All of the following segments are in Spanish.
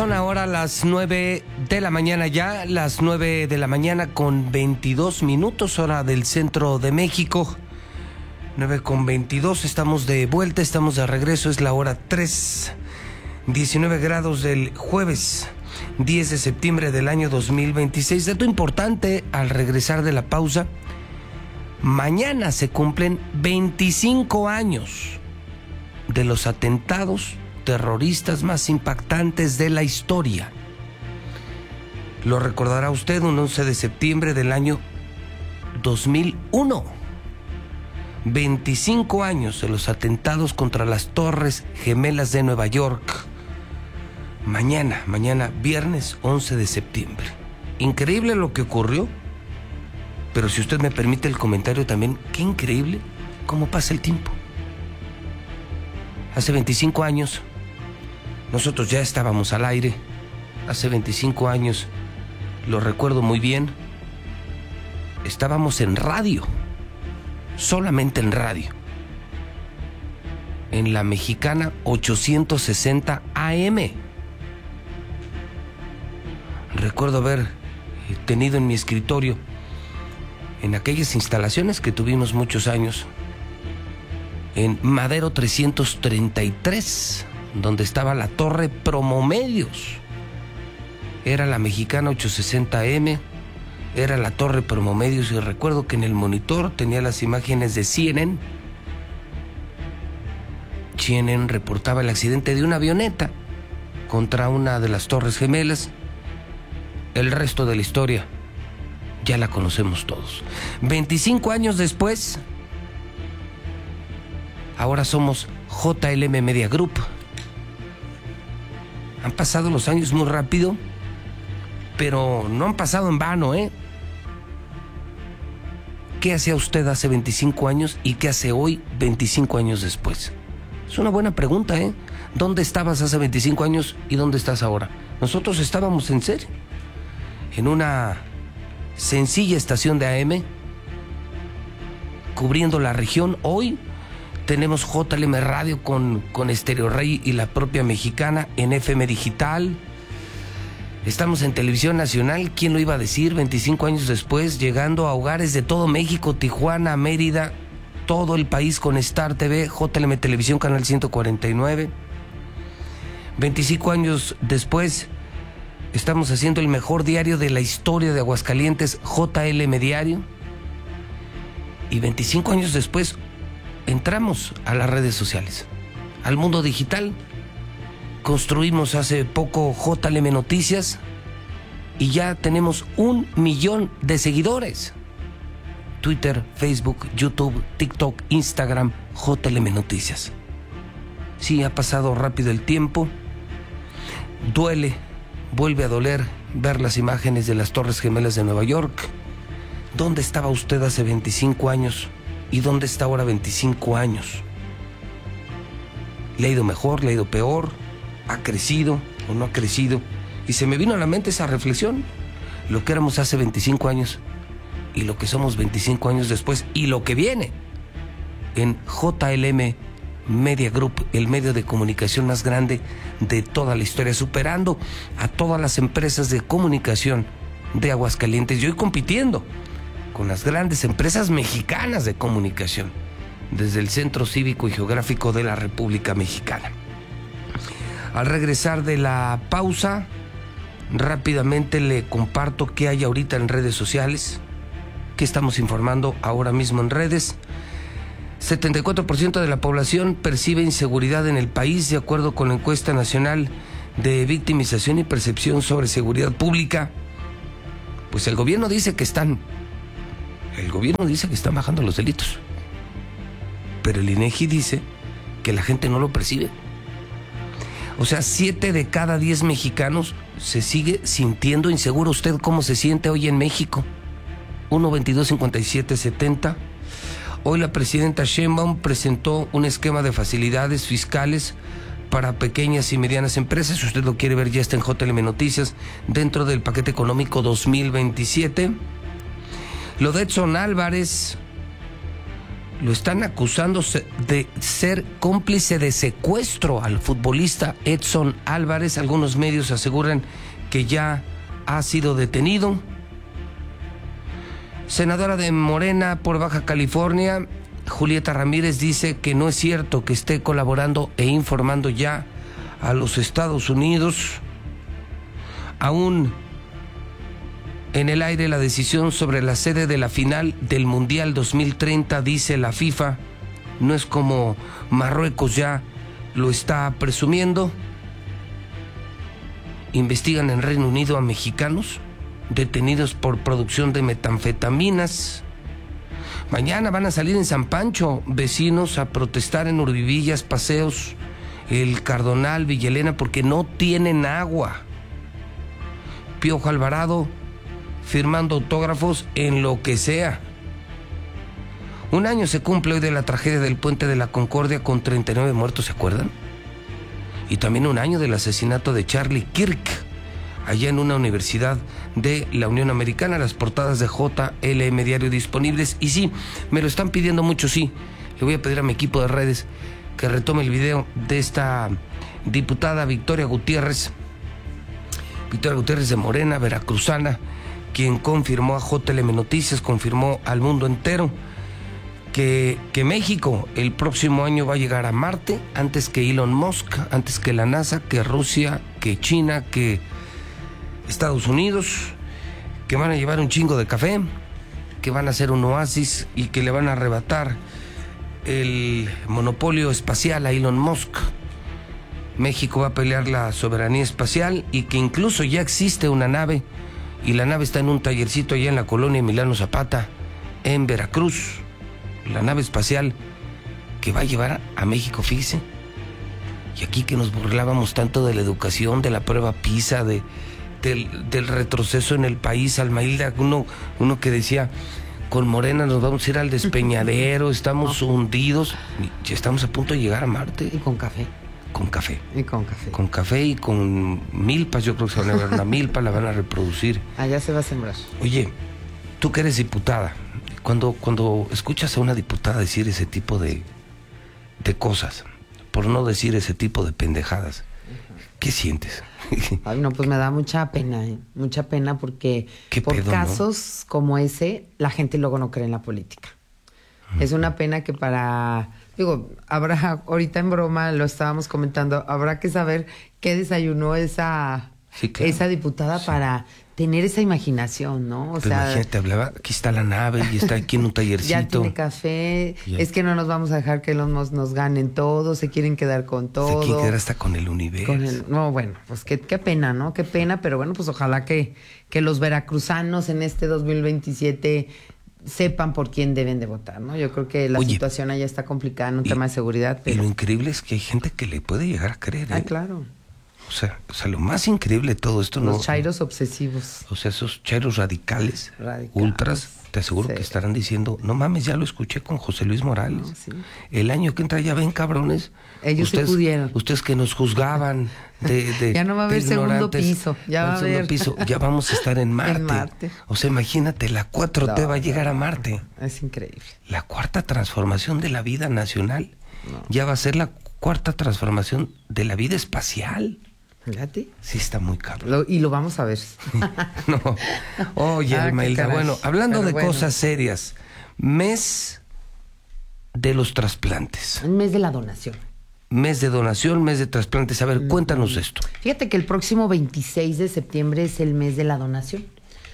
Son ahora las 9 de la mañana ya, las 9 de la mañana con 22 minutos, hora del centro de México. 9:22, estamos de vuelta, estamos de regreso, es la hora 3, 19 grados del jueves 10 de septiembre del año 2026. Dato importante al regresar de la pausa: mañana se cumplen 25 años de los atentados terroristas más impactantes de la historia. Lo recordará usted, un 11 de septiembre del año 2001. 25 años de los atentados contra las Torres Gemelas de Nueva York. Mañana, viernes 11 de septiembre. Increíble lo que ocurrió, pero si usted me permite el comentario también, qué increíble cómo pasa el tiempo. Hace 25 años, nosotros ya estábamos al aire. Hace 25 años, lo recuerdo muy bien, estábamos en radio, solamente en radio, en la Mexicana 860 AM. Recuerdo haber tenido en mi escritorio, en aquellas instalaciones que tuvimos muchos años, en Madero 333, donde estaba la torre Promomedios. Era la Mexicana 860 AM, era la torre Promomedios, y recuerdo que en el monitor tenía las imágenes de CNN. CNN reportaba el accidente de una avioneta contra una de las Torres Gemelas. El resto de la historia ya la conocemos todos. 25 años después, ahora somos JLM Media Group. Han pasado los años muy rápido, pero no han pasado en vano, ¿eh? ¿Qué hacía usted hace 25 años y qué hace hoy 25 años después? Es una buena pregunta, ¿eh? ¿Dónde estabas hace 25 años y dónde estás ahora? Nosotros estábamos en serio, en una sencilla estación de AM, cubriendo la región. Hoy tenemos JLM Radio con Estéreo Rey y la propia Mexicana en FM digital. Estamos en Televisión Nacional, ¿quién lo iba a decir? 25 años después, llegando a hogares de todo México, Tijuana, Mérida, todo el país con Star TV, JLM Televisión, canal 149. 25 años después, estamos haciendo el mejor diario de la historia de Aguascalientes, JLM Diario. Y 25 años después, entramos a las redes sociales, al mundo digital. Construimos hace poco JLM Noticias y ya tenemos 1 millón de seguidores. Twitter, Facebook, YouTube, TikTok, Instagram, JLM Noticias. Sí, ha pasado rápido el tiempo. Duele, vuelve a doler ver las imágenes de las Torres Gemelas de Nueva York. ¿Dónde estaba usted hace 25 años? ¿Y dónde está ahora 25 años? ¿Le ha ido mejor? ¿Le ha ido peor? ¿Ha crecido o no ha crecido? Y se me vino a la mente esa reflexión. Lo que éramos hace 25 años y lo que somos 25 años después y lo que viene en JLM Media Group, el medio de comunicación más grande de toda la historia, superando a todas las empresas de comunicación de Aguascalientes y hoy compitiendo con las grandes empresas mexicanas de comunicación desde el Centro Cívico y Geográfico de la República Mexicana. Al regresar de la pausa, rápidamente le comparto qué hay ahorita en redes sociales, qué estamos informando ahora mismo en redes. 74% de la población percibe inseguridad en el país, de acuerdo con la encuesta nacional de victimización y percepción sobre seguridad pública. Pues el gobierno dice que están bajando los delitos, pero el INEGI dice que la gente no lo percibe. O sea, 7 de cada 10 mexicanos se sigue sintiendo inseguro. ¿Usted cómo se siente hoy en México? 1-22-57-70. Hoy la presidenta Sheinbaum presentó un esquema de facilidades fiscales para pequeñas y medianas empresas. Si usted lo quiere ver, ya está en JLM Noticias, dentro del paquete económico 2027. Lo de Edson Álvarez, lo están acusando de ser cómplice de secuestro al futbolista Edson Álvarez. Algunos medios aseguran que ya ha sido detenido. Senadora de Morena por Baja California, Julieta Ramírez, dice que no es cierto que esté colaborando e informando ya a los Estados Unidos. Aún en el aire la decisión sobre la sede de la final del Mundial 2030, dice la FIFA, no es como Marruecos ya lo está presumiendo. Investigan en Reino Unido a mexicanos detenidos por producción de metanfetaminas. Mañana van a salir en San Pancho vecinos a protestar en Urbivillas, Paseos, El Cardonal, Villa Elena, porque no tienen agua. Piojo Alvarado firmando autógrafos en lo que sea. Un año se cumple hoy de la tragedia del Puente de la Concordia con 39 muertos, ¿se acuerdan? Y también un año del asesinato de Charlie Kirk, allá en una universidad de la Unión Americana. Las portadas de JLM Diario disponibles. Y sí, me lo están pidiendo mucho, sí. Le voy a pedir a mi equipo de redes que retome el video de esta diputada Victoria Gutiérrez de Morena, veracruzana, quien confirmó a JLM Noticias, confirmó al mundo entero que México el próximo año va a llegar a Marte antes que Elon Musk, antes que la NASA, que Rusia, que China, que Estados Unidos, que van a llevar un chingo de café, que van a hacer un oasis y que le van a arrebatar el monopolio espacial a Elon Musk. México va a pelear la soberanía espacial y que incluso ya existe una nave y la nave está en un tallercito allá en la colonia Emiliano Zapata, en Veracruz. La nave espacial que va a llevar a México, fíjese. Y aquí que nos burlábamos tanto de la educación, de la prueba PISA, del retroceso en el país, Almailda, uno que decía, con Morena nos vamos a ir al despeñadero, estamos hundidos, ya estamos a punto de llegar a Marte. Y con café. Con café. Y con café. Con café y con milpas, yo creo que se van a ver una milpa, la van a reproducir. Allá se va a sembrar. Oye, tú que eres diputada, cuando escuchas a una diputada decir ese tipo de cosas, por no decir ese tipo de pendejadas, ¿qué sientes? Ay, no, pues me da mucha pena, mucha pena porque por pedo, casos, ¿no?, como ese, la gente luego no cree en la política. Es una pena que habrá, ahorita en broma lo estábamos comentando, habrá que saber qué desayunó esa diputada, sí, para tener esa imaginación, ¿no? Pero imagínate, hablaba, aquí está la nave y está aquí en un tallercito. Ya tiene café, ya. Es que no nos vamos a dejar que los nos ganen todo, se quieren quedar con todo. Se quieren quedar hasta con el universo. No, bueno, pues qué pena, ¿no? Qué pena, pero bueno, pues ojalá que los veracruzanos en este 2027 sepan por quién deben de votar, ¿no? Yo creo que la situación allá está complicada en un tema de seguridad. Pero... Y lo increíble es que hay gente que le puede llegar a creer, ¿eh? Ah, claro. O sea, lo más increíble de todo esto, los chairos obsesivos. O sea, esos chairos radicales, ultras, te aseguro que estarán diciendo, no mames, ya lo escuché con José Luis Morales. No, sí. El año que entra, ya ven, cabrones. Ellos ustedes, sí pudieron. Ustedes que nos juzgaban de ya no va a haber segundo piso. Ya va a haber. Ya vamos a estar en Marte. En Marte. O sea, imagínate, la 4T va a llegar a Marte. Es increíble. La cuarta transformación de la vida nacional ya va a ser la cuarta transformación de la vida espacial. Fíjate. Sí, está muy cabrón. Y lo vamos a ver. No. Oye, Almailda, bueno, hablando de cosas serias, mes de los trasplantes. El mes de la donación. Mes de donación, mes de trasplantes. A ver, cuéntanos esto. Fíjate que el próximo 26 de septiembre es el mes de la donación.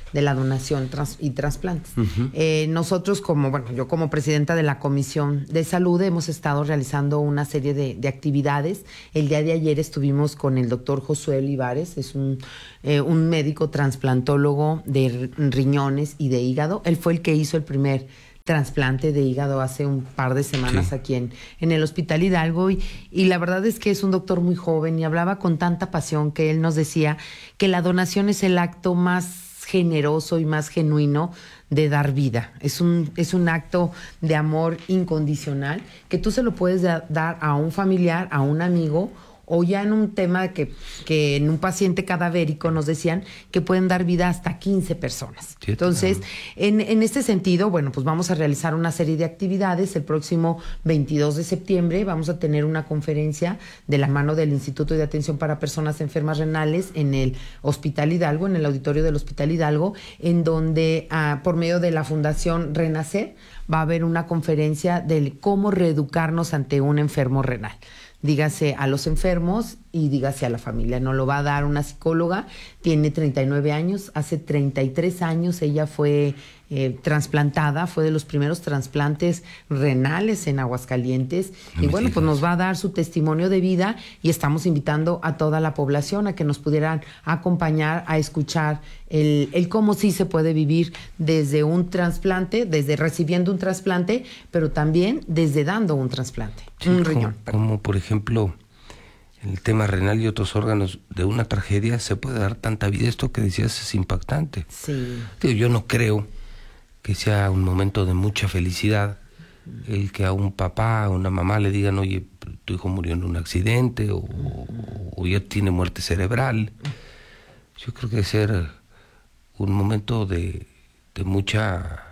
Y trasplantes. Nosotros yo como presidenta de la Comisión de Salud hemos estado realizando una serie de actividades. El día de ayer estuvimos con el doctor Josué Olivares, es un médico trasplantólogo de riñones y de hígado. Él fue el que hizo el primer trasplante de hígado hace un par de semanas aquí en el Hospital Hidalgo y la verdad es que es un doctor muy joven y hablaba con tanta pasión que él nos decía que la donación es el acto más generoso y más genuino de dar vida. Es un acto de amor incondicional que tú se lo puedes dar a un familiar, a un amigo o ya en un tema que en un paciente cadavérico nos decían que pueden dar vida hasta 15 personas. Sí, entonces, en este sentido, bueno, pues vamos a realizar una serie de actividades. El próximo 22 de septiembre vamos a tener una conferencia de la mano del Instituto de Atención para Personas Enfermas Renales en el Hospital Hidalgo, en el auditorio del Hospital Hidalgo, en donde por medio de la Fundación Renacer va a haber una conferencia de cómo reeducarnos ante un enfermo renal. Dígase a los enfermos y dígase a la familia. Nos lo va a dar una psicóloga, tiene 39 años, hace 33 años ella fue trasplantada, fue de los primeros trasplantes renales en Aguascalientes y bueno, pues nos va a dar su testimonio de vida y estamos invitando a toda la población a que nos pudieran acompañar a escuchar el cómo sí se puede vivir desde un trasplante, desde recibiendo un trasplante, pero también desde dando un trasplante, sí, un riñón. Como por ejemplo el tema renal y otros órganos, de una tragedia se puede dar tanta vida. Esto que decías es impactante. Sí. Digo, yo no creo que sea un momento de mucha felicidad el que a un papá, a una mamá le digan, oye, tu hijo murió en un accidente o ya tiene muerte cerebral. Yo creo que debe ser un momento de mucha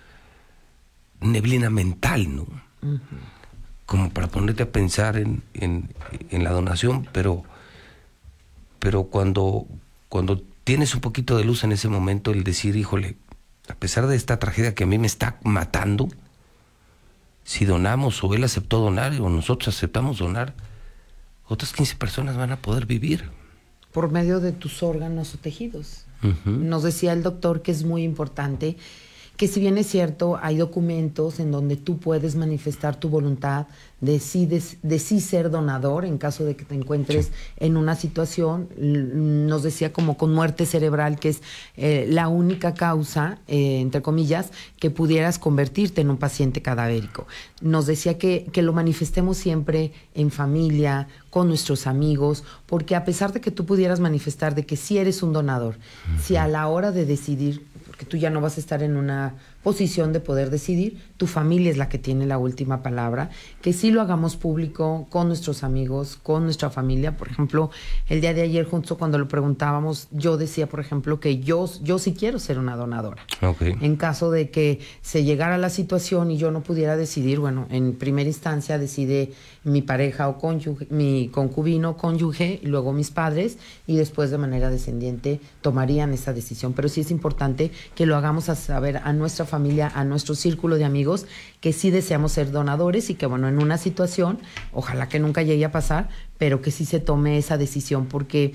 neblina mental, ¿no? Uh-huh. Como para ponerte a pensar en la donación, pero cuando tienes un poquito de luz en ese momento, el decir, híjole, a pesar de esta tragedia que a mí me está matando, si donamos o él aceptó donar o nosotros aceptamos donar, otras 15 personas van a poder vivir. Por medio de tus órganos o tejidos. Uh-huh. Nos decía el doctor que es muy importante que si bien es cierto, hay documentos en donde tú puedes manifestar tu voluntad de sí ser donador en caso de que te encuentres en una situación, nos decía como con muerte cerebral, que es la única causa, entre comillas, que pudieras convertirte en un paciente cadavérico. Nos decía que lo manifestemos siempre en familia, con nuestros amigos, porque a pesar de que tú pudieras manifestar de que sí eres un donador, uh-huh, si a la hora de decidir, porque tú ya no vas a estar en una posición de poder decidir, tu familia es la que tiene la última palabra, que sí lo hagamos público con nuestros amigos, con nuestra familia. Por ejemplo, el día de ayer, justo cuando lo preguntábamos, yo decía, por ejemplo, que yo sí quiero ser una donadora. Okay. En caso de que se llegara la situación y yo no pudiera decidir, bueno, en primera instancia decide mi pareja o cónyuge, mi concubino, cónyuge, y luego mis padres, y después de manera descendiente tomarían esa decisión. Pero sí es importante que lo hagamos a saber a nuestra familia, a nuestro círculo de amigos, que sí deseamos ser donadores y que, bueno, en una situación, ojalá que nunca llegue a pasar, pero que sí se tome esa decisión, porque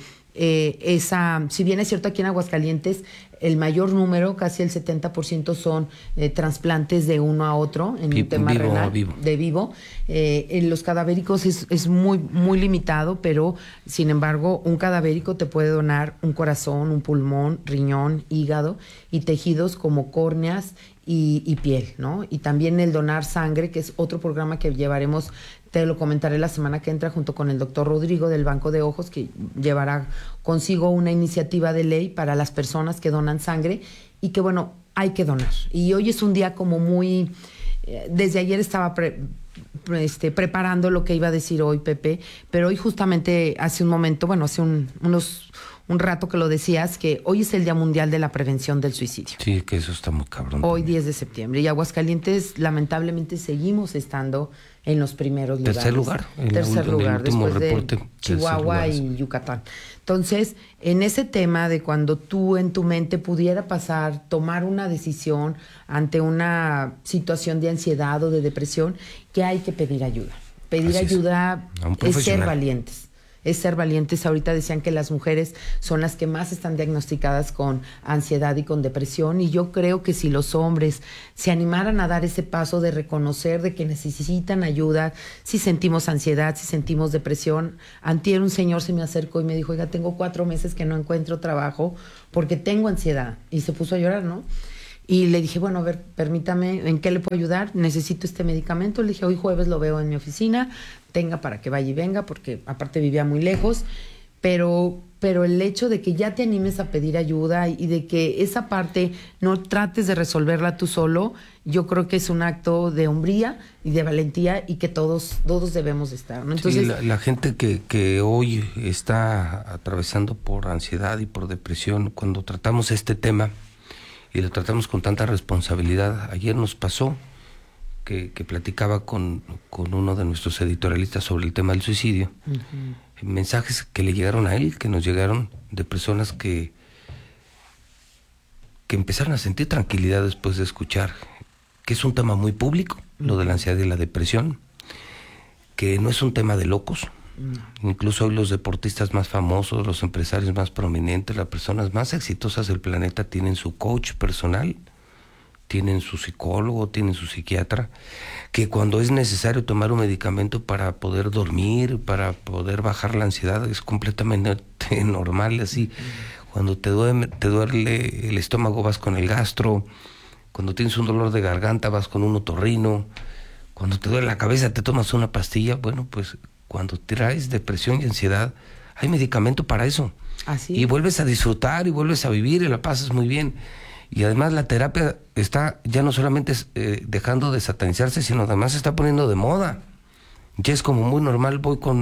si bien es cierto aquí en Aguascalientes el mayor número, casi el 70% son trasplantes de uno a otro en un tema renal, de vivo. En los cadavéricos es muy, muy limitado, pero sin embargo un cadavérico te puede donar un corazón, un pulmón, riñón, hígado y tejidos como córneas y piel, ¿no? Y también el donar sangre, que es otro programa que llevaremos, te lo comentaré la semana que entra, junto con el doctor Rodrigo del Banco de Ojos, que llevará consigo una iniciativa de ley para las personas que donan sangre y que, bueno, hay que donar. Y hoy es un día como muy... desde ayer estaba preparando lo que iba a decir hoy, Pepe, pero hoy justamente hace un momento, bueno, hace un rato que lo decías, que hoy es el Día Mundial de la Prevención del Suicidio. Sí, que eso está muy cabrón. Hoy, 10 de septiembre. Y Aguascalientes, lamentablemente, seguimos estando en los primeros lugares. Tercer lugar, después de Chihuahua y Yucatán. Entonces, en ese tema de cuando tú en tu mente pudiera pasar, tomar una decisión ante una situación de ansiedad o de depresión, que hay que pedir ayuda. Pedir ayuda es ser valientes. Es ser valientes. Ahorita decían que las mujeres son las que más están diagnosticadas con ansiedad y con depresión, y yo creo que si los hombres se animaran a dar ese paso de reconocer de que necesitan ayuda, si sentimos ansiedad, si sentimos depresión. Antier un señor se me acercó y me dijo, oiga, tengo 4 meses que no encuentro trabajo porque tengo ansiedad, y se puso a llorar, ¿no? Y le dije, bueno, a ver, permítame, ¿en qué le puedo ayudar? Necesito este medicamento. Le dije, hoy jueves lo veo en mi oficina, tenga para que vaya y venga, porque aparte vivía muy lejos. pero el hecho de que ya te animes a pedir ayuda y de que esa parte no trates de resolverla tú solo, yo creo que es un acto de hombría y de valentía y que todos debemos estar, ¿no? Entonces, sí, la gente que hoy está atravesando por ansiedad y por depresión, cuando tratamos este tema y lo tratamos con tanta responsabilidad, ayer nos pasó que platicaba con uno de nuestros editorialistas sobre el tema del suicidio, mensajes que le llegaron a él, que nos llegaron de personas que empezaron a sentir tranquilidad después de escuchar que es un tema muy público, lo de la ansiedad y la depresión, que no es un tema de locos. Incluso hoy los deportistas más famosos, los empresarios más prominentes, las personas más exitosas del planeta tienen su coach personal, tienen su psicólogo, tienen su psiquiatra, que cuando es necesario tomar un medicamento para poder dormir, para poder bajar la ansiedad, es completamente normal. Así, cuando te duele el estómago, vas con el gastro. Cuando tienes un dolor de garganta, vas con un otorrino. Cuando te duele la cabeza, te tomas una pastilla. Bueno, pues cuando traes depresión y ansiedad, hay medicamento para eso. Así. Y vuelves a disfrutar y vuelves a vivir y la pasas muy bien. Y además la terapia está ya no solamente dejando de satanizarse, sino además se está poniendo de moda. Ya es como muy normal,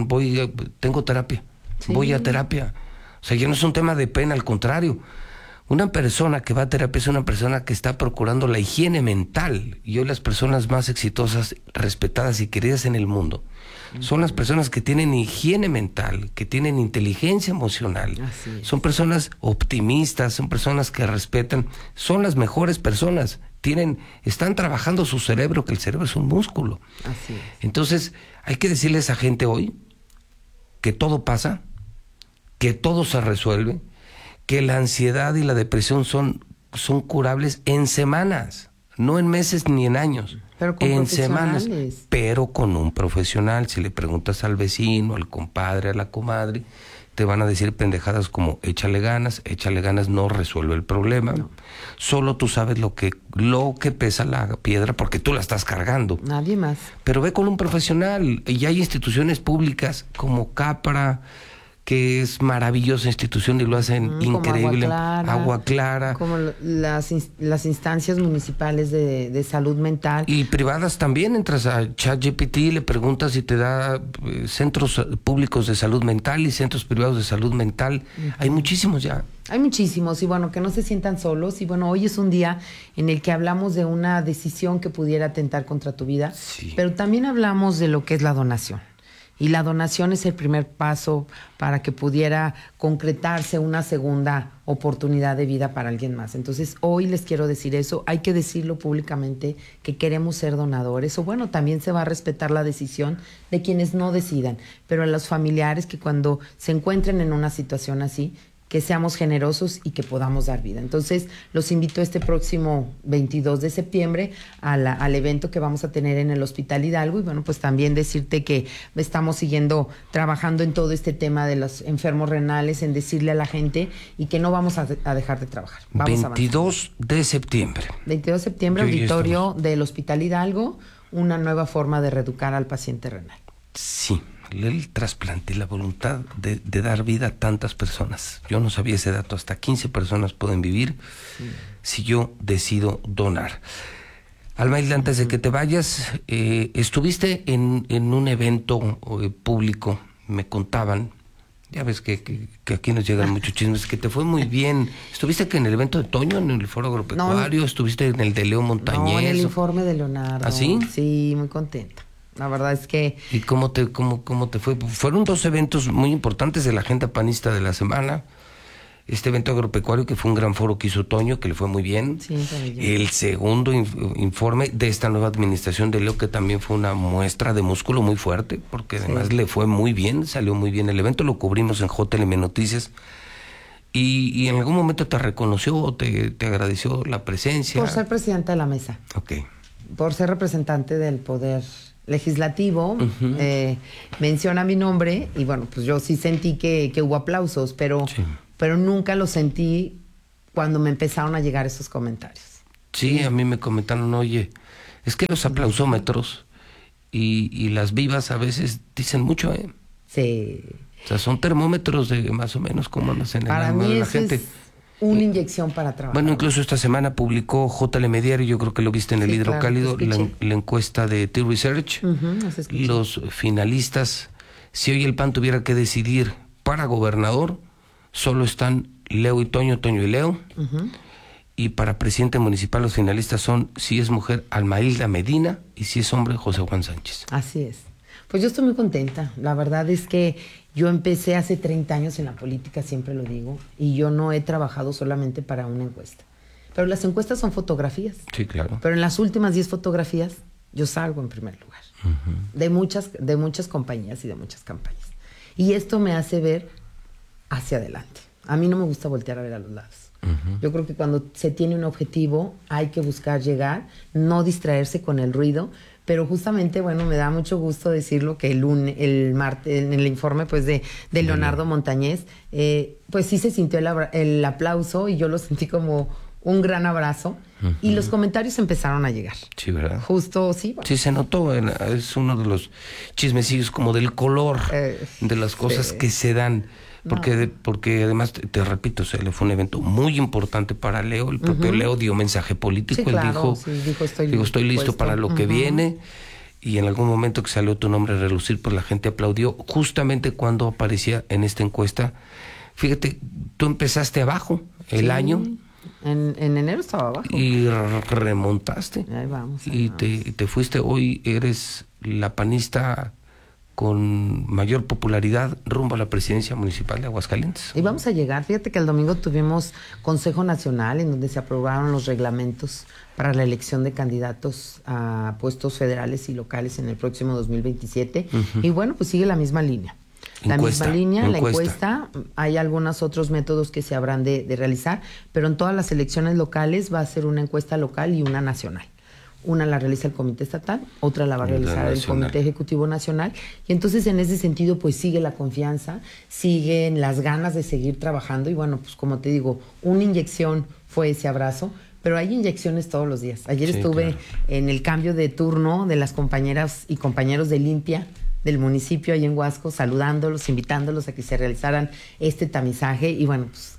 tengo terapia, sí. Voy a terapia. O sea, ya no es un tema de pena, al contrario. Una persona que va a terapia es una persona que está procurando la higiene mental. Y hoy las personas más exitosas, respetadas y queridas en el mundo son las personas que tienen higiene mental, que tienen inteligencia emocional. Son personas optimistas, son personas que respetan, son las mejores personas. Están trabajando su cerebro, que el cerebro es un músculo. Así es. Entonces, hay que decirle a esa gente hoy que todo pasa, que todo se resuelve, que la ansiedad y la depresión son curables en semanas, no en meses ni en años, pero con en semanas, pero con un profesional. Si le preguntas al vecino, al compadre, a la comadre, te van a decir pendejadas como échale ganas no resuelve el problema. No. Solo tú sabes lo que pesa la piedra porque tú la estás cargando. Nadie más. Pero ve con un profesional. Y hay instituciones públicas como Capra, que es maravillosa institución y lo hacen increíble. Agua Clara. Como las instancias municipales de salud mental. Y privadas también. Entras a ChatGPT, le preguntas y te da centros públicos de salud mental y centros privados de salud mental. Hay muchísimos ya. Hay muchísimos y bueno, que no se sientan solos. Y bueno, hoy es un día en el que hablamos de una decisión que pudiera atentar contra tu vida. Sí. Pero también hablamos de lo que es la donación. Y la donación es el primer paso para que pudiera concretarse una segunda oportunidad de vida para alguien más. Entonces, hoy les quiero decir eso. Hay que decirlo públicamente que queremos ser donadores. O bueno, también se va a respetar la decisión de quienes no decidan. Pero a los familiares que cuando se encuentren en una situación así, que seamos generosos y que podamos dar vida. Entonces, los invito este próximo 22 de septiembre al evento que vamos a tener en el Hospital Hidalgo. Y bueno, pues también decirte que estamos trabajando en todo este tema de los enfermos renales, en decirle a la gente y que no vamos a dejar de trabajar. Vamos 22 de septiembre. 22 de septiembre, auditorio del Hospital Hidalgo, una nueva forma de reeducar al paciente renal. Sí. El trasplante y la voluntad de dar vida a tantas personas. Yo no sabía ese dato, hasta 15 personas pueden vivir si yo decido donar. Alma Hilda, antes de que te vayas, estuviste en un evento público, me contaban, ya ves que aquí nos llegan muchos chismes, que te fue muy bien. ¿Estuviste en el evento de Toño, en el Foro Agropecuario? No, ¿estuviste en el de Leo Montañez? No, en el informe de Leonardo. ¿Ah, sí? Sí, muy contenta. La verdad es que... ¿Y cómo te fue? Fueron 2 eventos muy importantes de la agenda panista de la semana. Este evento agropecuario, que fue un gran foro que hizo Toño, que le fue muy bien. Sí, el segundo informe de esta nueva administración de Leo, que también fue una muestra de músculo muy fuerte, porque además le fue muy bien, salió muy bien el evento, lo cubrimos en JLM Noticias. ¿Y en algún momento te reconoció o te agradeció la presencia? Por ser presidenta de la mesa. Ok. Por ser representante del Poder Legislativo, menciona mi nombre y bueno, pues yo sí sentí que hubo aplausos, pero nunca lo sentí cuando me empezaron a llegar esos comentarios. Sí, a mí me comentaron, oye, es que los aplausómetros y las vivas a veces dicen mucho, O sea, son termómetros de más o menos cómo andas en el Para alma mí de la eso gente. es una inyección para trabajar. Bueno, incluso esta semana publicó JLM Diario, yo creo que lo viste en el Sí, Hidrocálido, claro, la encuesta de T-Research. Eso escuché. Los finalistas, si hoy el PAN tuviera que decidir para gobernador, solo están Leo y Toño, Toño y Leo. Y para presidente municipal los finalistas son, si es mujer, Almailda Medina, y si es hombre, José Juan Sánchez. Así es. Pues yo estoy muy contenta. La verdad es que yo empecé hace 30 años en la política, siempre lo digo, y yo no he trabajado solamente para una encuesta. Pero las encuestas son fotografías. Sí, claro. Pero en las últimas 10 fotografías yo salgo en primer lugar. De muchas compañías y de muchas campañas. Y esto me hace ver hacia adelante. A mí no me gusta voltear a ver a los lados. Yo creo que cuando se tiene un objetivo hay que buscar llegar, no distraerse con el ruido, pero justamente, bueno, me da mucho gusto decirlo que el martes, en el informe pues de Leonardo Montañez, pues sí se sintió el aplauso y yo lo sentí como un gran abrazo y los comentarios empezaron a llegar. Sí, ¿verdad? Justo, sí. Bueno. Sí, se notó, es uno de los chismecillos como del color de las cosas que se dan. Porque además, te repito, fue un evento muy importante para Leo. El propio Leo dio mensaje político. Sí, Él claro, dijo, estoy listo puesto para lo que viene. Y en algún momento que salió tu nombre a relucir, pues la gente aplaudió justamente cuando aparecía en esta encuesta. Fíjate, tú empezaste abajo el año. En enero estaba abajo. Y remontaste. Ahí vamos. Y te fuiste. Hoy eres la panista con mayor popularidad rumbo a la presidencia municipal de Aguascalientes. Y vamos a llegar. Fíjate que el domingo tuvimos Consejo Nacional en donde se aprobaron los reglamentos para la elección de candidatos a puestos federales y locales en el próximo 2027. Y bueno, pues sigue la misma línea. La encuesta. Hay algunos otros métodos que se habrán de realizar, pero en todas las elecciones locales va a ser una encuesta local y una nacional. Una la realiza el Comité Estatal, otra la va a realizar el Comité Ejecutivo Nacional. Y entonces, en ese sentido, pues sigue la confianza, siguen las ganas de seguir trabajando. Y bueno, pues como te digo, una inyección fue ese abrazo, pero hay inyecciones todos los días. Ayer estuve en el cambio de turno de las compañeras y compañeros de limpia del municipio ahí en Huasco, saludándolos, invitándolos a que se realizaran este tamizaje. Y bueno, pues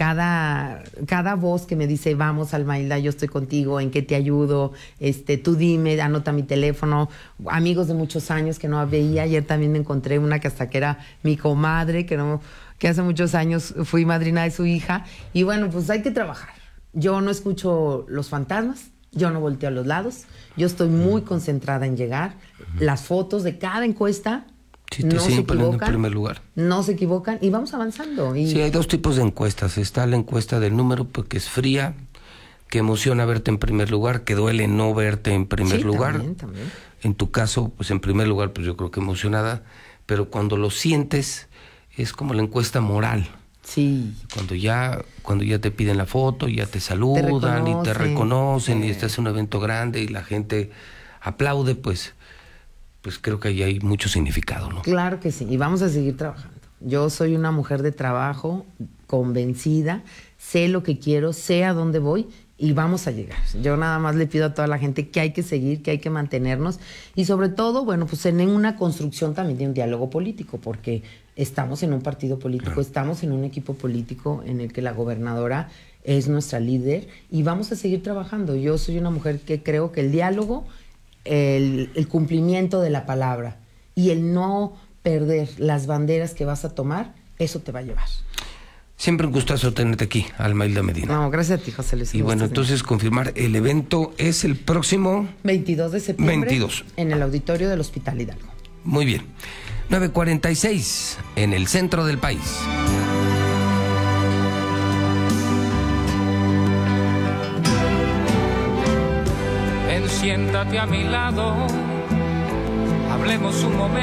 cada voz que me dice, vamos, Almailda, yo estoy contigo, ¿en qué te ayudo? Tú dime, anota mi teléfono. Amigos de muchos años que no veía. Ayer también me encontré una que hasta que era mi comadre, que hace muchos años fui madrina de su hija. Y bueno, pues hay que trabajar. Yo no escucho los fantasmas, yo no volteo a los lados. Yo estoy muy concentrada en llegar. Las fotos de cada encuesta no se equivocan, en primer lugar. No se equivocan y vamos avanzando. Sí, hay dos tipos de encuestas. Está la encuesta del número, porque es fría, que emociona verte en primer lugar, que duele no verte en primer lugar. También. En tu caso, pues en primer lugar, pues yo creo que emocionada, pero cuando lo sientes es como la encuesta moral. Sí. Cuando ya te piden la foto, ya te saludan y te reconocen y estás en un evento grande y la gente aplaude, pues creo que ahí hay mucho significado, ¿no? Claro que sí, y vamos a seguir trabajando. Yo soy una mujer de trabajo, convencida, sé lo que quiero, sé a dónde voy y vamos a llegar. Yo nada más le pido a toda la gente que hay que seguir, que hay que mantenernos y sobre todo, bueno, pues en una construcción también de un diálogo político, porque estamos en un partido político, estamos en un equipo político en el que la gobernadora es nuestra líder y vamos a seguir trabajando. Yo soy una mujer que creo que el diálogo, el cumplimiento de la palabra y el no perder las banderas que vas a tomar, eso te va a llevar. Siempre un gustazo tenerte aquí, Almailda Medina. No, gracias a ti, José Luis. Y bueno, entonces confirmar, el evento es el próximo 22 de septiembre 22. En el auditorio del Hospital Hidalgo. Muy bien. 9:46 en el centro del país. Siéntate a mi lado, hablemos un momento.